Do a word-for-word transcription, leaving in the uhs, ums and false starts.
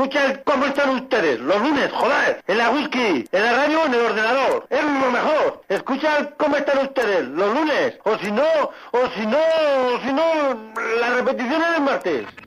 Escucha el cómo están ustedes, los lunes, joder, en la whisky, en la radio o en el ordenador. Es lo mejor. Escucha el cómo están ustedes, los lunes. O si no, o si no, o si no, la repetición es el martes.